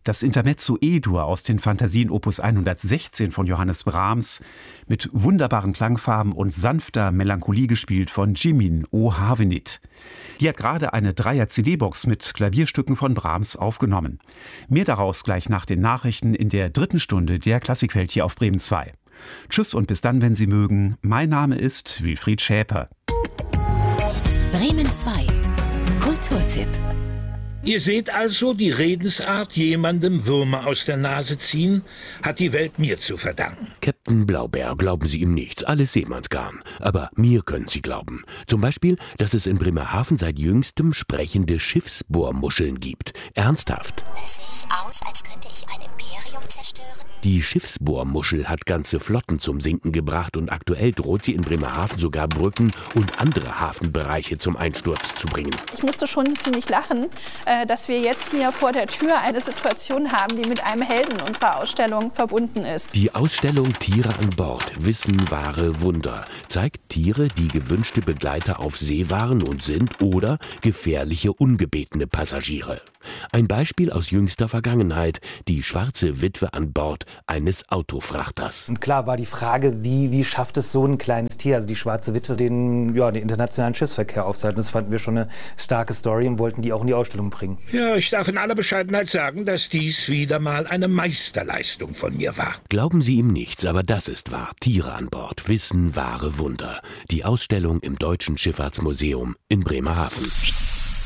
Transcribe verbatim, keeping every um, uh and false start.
Das Intermezzo E-Dur aus den Fantasien Opus hundertsechzehn von Johannes Brahms, mit wunderbaren Klangfarben und sanfter Melancholie gespielt von Jimin O'Havenit. Die hat gerade eine Dreier-C D-Box mit Klavierstücken von Brahms aufgenommen. Mehr daraus gleich nach den Nachrichten in der dritten Stunde der Klassikwelt hier auf Bremen zwei. Tschüss und bis dann, wenn Sie mögen. Mein Name ist Wilfried Schäper. Bremen zwei. Kulturtipp. Ihr seht also, die Redensart, jemandem Würmer aus der Nase ziehen, hat die Welt mir zu verdanken. Captain Blaubeer, glauben Sie ihm nichts, alles Seemannsgarn. Aber mir können Sie glauben. Zum Beispiel, dass es in Bremerhaven seit jüngstem sprechende Schiffsbohrmuscheln gibt. Ernsthaft. Es sehe ich aus, als könnte ich ein Imperium zerstören? Die Schiffsbohrmuschel hat ganze Flotten zum Sinken gebracht und aktuell droht sie in Bremerhaven sogar Brücken und andere Hafenbereiche zum Einsturz zu bringen. Ich musste schon ziemlich lachen, dass wir jetzt hier vor der Tür eine Situation haben, die mit einem Helden unserer Ausstellung verbunden ist. Die Ausstellung Tiere an Bord, Wissen, wahre Wunder, zeigt Tiere, die gewünschte Begleiter auf See waren und sind oder gefährliche, ungebetene Passagiere. Ein Beispiel aus jüngster Vergangenheit, die schwarze Witwe an Bord eines Autofrachters. Und klar war die Frage, wie, wie schafft es so ein kleines Tier, also die schwarze Witwe, den, ja, den internationalen Schiffsverkehr aufzuhalten. Das fanden wir schon eine starke Story und wollten die auch in die Ausstellung bringen. Ja, ich darf in aller Bescheidenheit sagen, dass dies wieder mal eine Meisterleistung von mir war. Glauben Sie ihm nichts, aber das ist wahr. Tiere an Bord, Wissen, wahre Wunder. Die Ausstellung im Deutschen Schifffahrtsmuseum in Bremerhaven.